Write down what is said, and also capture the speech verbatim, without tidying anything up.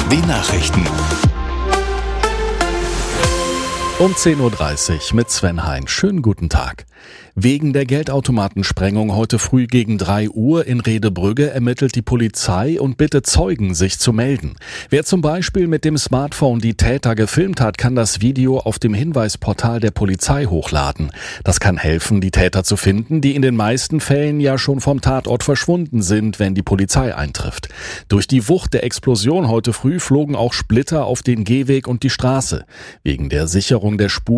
W Nachrichten. Um zehn Uhr dreißig mit Sven Hein. Schönen guten Tag. Wegen der Geldautomatensprengung heute früh gegen drei Uhr in Rehdebrügge ermittelt die Polizei und bittet Zeugen, sich zu melden. Wer zum Beispiel mit dem Smartphone die Täter gefilmt hat, kann das Video auf dem Hinweisportal der Polizei hochladen. Das kann helfen, die Täter zu finden, die in den meisten Fällen ja schon vom Tatort verschwunden sind, wenn die Polizei eintrifft. Durch die Wucht der Explosion heute früh flogen auch Splitter auf den Gehweg und die Straße. Wegen der Sicherung der Spur